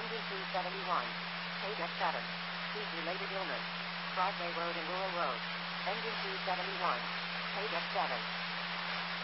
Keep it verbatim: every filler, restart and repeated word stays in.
Engine two seventy-one. Page F seven. Heat-related illness. Broadway Road and Rural Road. Engine two seventy-one. Page F seven.